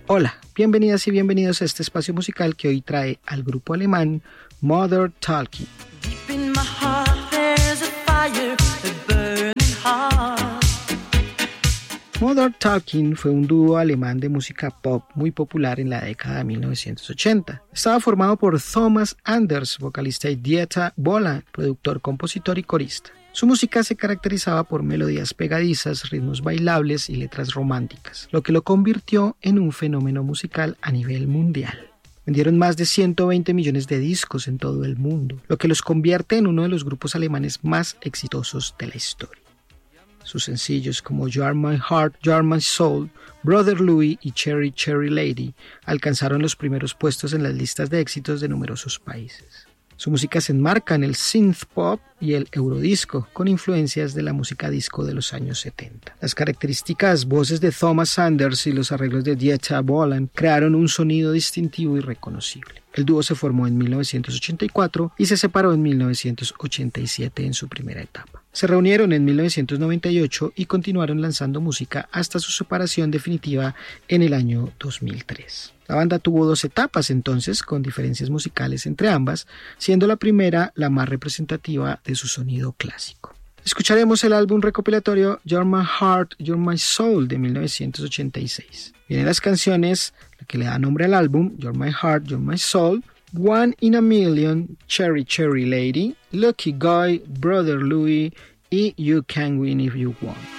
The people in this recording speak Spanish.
Hola, bienvenidas y bienvenidos a este espacio musical que hoy trae al grupo alemán Modern Talking. Modern Talking fue un dúo alemán de música pop muy popular en la década de 1980. Estaba formado por Thomas Anders, vocalista, y Dieter Bohlen, productor, compositor y corista. Su música se caracterizaba por melodías pegadizas, ritmos bailables y letras románticas, lo que lo convirtió en un fenómeno musical a nivel mundial. Vendieron más de 120 millones de discos en todo el mundo, lo que los convierte en uno de los grupos alemanes más exitosos de la historia. Sus sencillos como You Are My Heart, You Are My Soul, Brother Louie y Cherry Cherry Lady alcanzaron los primeros puestos en las listas de éxitos de numerosos países. Su música se enmarca en el synth pop y el eurodisco, con influencias de la música disco de los años 70. Las características voces de Thomas Anders y los arreglos de Dieter Bohlen crearon un sonido distintivo y reconocible. El dúo se formó en 1984 y se separó en 1987 en su primera etapa. Se reunieron en 1998 y continuaron lanzando música hasta su separación definitiva en el año 2003. La banda tuvo 2 etapas entonces, con diferencias musicales entre ambas, siendo la primera la más representativa de su sonido clásico. Escucharemos el álbum recopilatorio You're My Heart, You're My Soul de 1986. Vienen las canciones, la que le da nombre al álbum, You're My Heart, You're My Soul, One in a Million, Cherry Cherry Lady, Lucky Guy, Brother Louie y You Can Win If You Want.